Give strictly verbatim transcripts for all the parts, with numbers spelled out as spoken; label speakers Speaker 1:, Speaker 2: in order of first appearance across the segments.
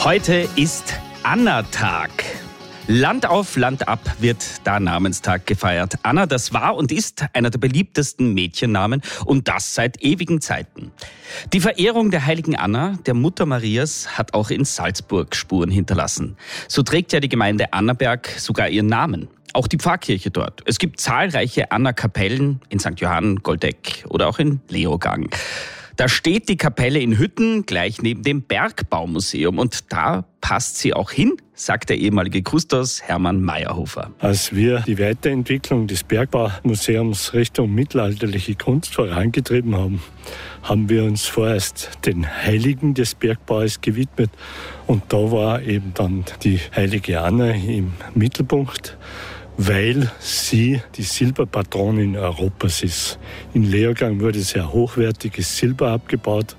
Speaker 1: Heute ist Anna-Tag. Land auf, Land ab wird da Namenstag gefeiert. Anna, das war und ist einer der beliebtesten Mädchennamen und das seit ewigen Zeiten. Die Verehrung der heiligen Anna, der Mutter Marias, hat auch in Salzburg Spuren hinterlassen. So trägt ja die Gemeinde Annaberg sogar ihren Namen. Auch die Pfarrkirche dort. Es gibt zahlreiche Anna-Kapellen in Sankt Johann, Goldeck oder auch in Leogang. Da steht die Kapelle in Hütten gleich neben dem Bergbaumuseum und da passt sie auch hin, sagt der ehemalige Kustos Hermann Meyerhofer.
Speaker 2: Als wir die Weiterentwicklung des Bergbaumuseums Richtung mittelalterliche Kunst vorangetrieben haben, haben wir uns vorerst den Heiligen des Bergbaues gewidmet und da war eben dann die heilige Anna im Mittelpunkt, weil sie die Silberpatronin Europas ist. In Leogang wurde sehr hochwertiges Silber abgebaut,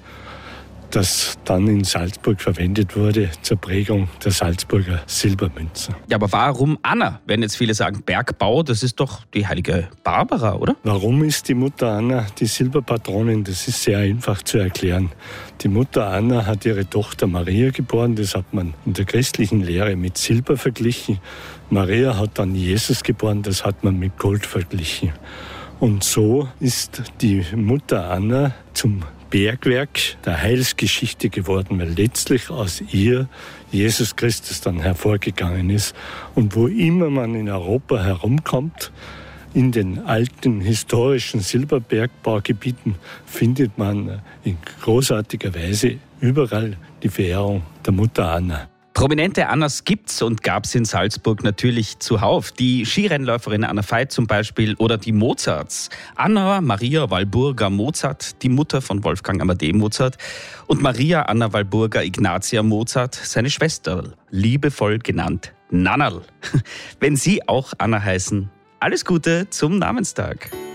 Speaker 2: das dann in Salzburg verwendet wurde zur Prägung der Salzburger Silbermünzen.
Speaker 1: Ja, aber warum Anna? Wenn jetzt viele sagen Bergbau, das ist doch die heilige Barbara, oder?
Speaker 2: Warum ist die Mutter Anna die Silberpatronin? Das ist sehr einfach zu erklären. Die Mutter Anna hat ihre Tochter Maria geboren, das hat man in der christlichen Lehre mit Silber verglichen. Maria hat dann Jesus geboren, das hat man mit Gold verglichen. Und so ist die Mutter Anna zum Bergwerk der Heilsgeschichte geworden, weil letztlich aus ihr Jesus Christus dann hervorgegangen ist. Und wo immer man in Europa herumkommt, in den alten historischen Silberbergbaugebieten, findet man in großartiger Weise überall die Verehrung der Mutter Anna.
Speaker 1: Prominente Annas gibt's und gab's in Salzburg natürlich zuhauf. Die Skirennläuferin Anna Veit zum Beispiel oder die Mozarts. Anna Maria Walburga Mozart, die Mutter von Wolfgang Amadei Mozart. Und Maria Anna Walburga Ignatia Mozart, seine Schwester, liebevoll genannt Nannerl. Wenn Sie auch Anna heißen, alles Gute zum Namenstag.